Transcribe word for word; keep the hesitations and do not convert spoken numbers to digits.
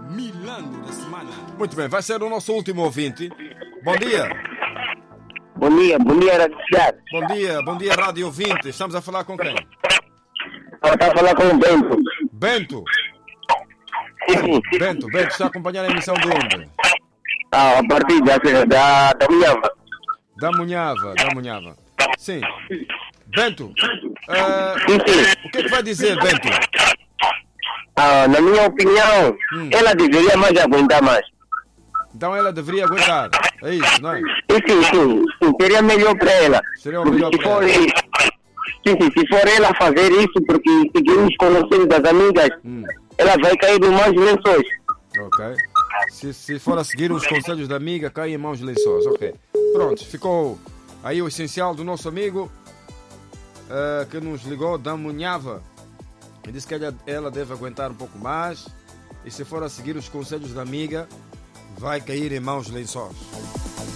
Milano da semana. Muito bem, vai ser o nosso último ouvinte. Bom dia. Bom dia, bom dia, Rádio Cidade. Bom dia, bom dia, rádio ouvinte. Estamos a falar com quem? Eu estou a falar com o Bento. Bento. Sim, sim. Bento, Bento, está acompanhando a emissão de onde? Ah, a partir da, da, da Munhava. Da Munhava, da Munhava. Sim. Bento, eh, Sim, sim. o que é que vai dizer, Bento? Ah, na minha opinião, Hum. ela deveria mais aguentar mais. Então ela deveria aguentar. É isso, não é? Sim, sim, sim, sim. Seria melhor para ela. Seria o Porque melhor se para for, ela. sim, sim, se for ela fazer isso, porque seguimos conhecendo das amigas, Hum. ela vai cair em mais lençóis. Ok. Se, se for a seguir os conselhos da amiga, cai em mãos de lençóis. Ok. Pronto, ficou aí o essencial do nosso amigo eh, que nos ligou da Munhava. E disse que ela, ela deve aguentar um pouco mais. E se for a seguir os conselhos da amiga, vai cair em mãos de lençóis.